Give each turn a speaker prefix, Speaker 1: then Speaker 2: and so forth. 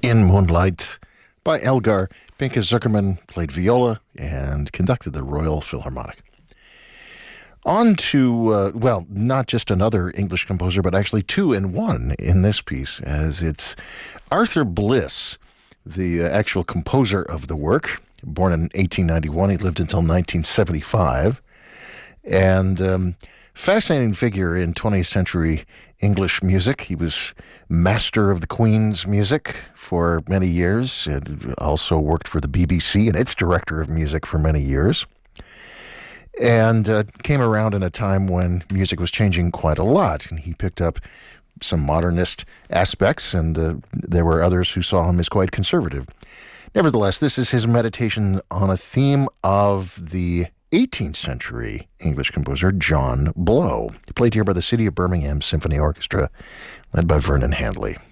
Speaker 1: In Moonlight by Elgar. Pinchas Zukerman played viola and conducted the Royal Philharmonic. On to, not just another English composer, but actually two in one in this piece, as it's Arthur Bliss, the actual composer of the work. Born in 1891, he lived until 1975. And fascinating figure in 20th century English music. He was master of the Queen's music for many years, and also worked for the BBC and its director of music for many years. And came around in a time when music was changing quite a lot, and he picked up some modernist aspects, and there were others who saw him as quite conservative. Nevertheless, this is his meditation on a theme of the 18th century English composer John Blow, played here by the City of Birmingham Symphony Orchestra, led by Vernon Handley.